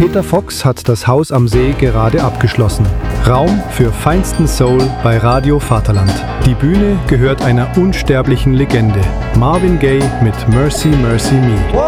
Peter Fox hat das Haus am See gerade abgeschlossen. Raum für feinsten Soul bei Radio Vaterland. Die Bühne gehört einer unsterblichen Legende. Marvin Gaye mit Mercy, Mercy Me.